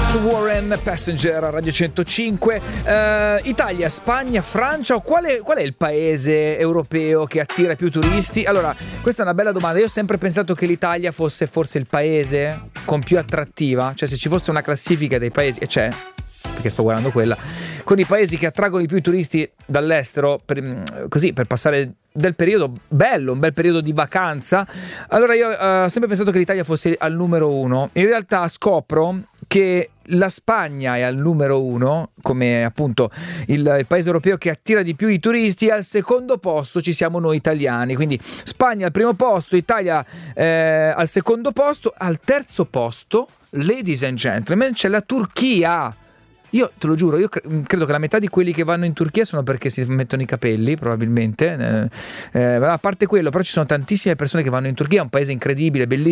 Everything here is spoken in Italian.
Warren, Passenger a Radio 105. Italia, Spagna, Francia, o qual è il paese europeo che attira più turisti? Allora, questa è una bella domanda. Io ho sempre pensato che l'Italia fosse forse il paese con più attrattiva, cioè se ci fosse una classifica dei paesi, e c'è, perché sto guardando quella, con i paesi che attraggono di più i turisti dall'estero, così per passare del periodo bello, un bel periodo di vacanza. Allora io ho sempre pensato che l'Italia fosse al numero 1. In realtà scopro che la Spagna è al numero 1 come appunto il paese europeo che attira di più i turisti. Al secondo posto ci siamo noi italiani, quindi Spagna al primo posto, Italia al secondo posto. Al terzo posto, ladies and gentlemen, c'è la Turchia. Io te lo giuro, io credo che la metà di quelli che vanno in Turchia sono perché si mettono i capelli, probabilmente. A parte quello, però ci sono tantissime persone che vanno in Turchia, è un paese incredibile, bellissimo.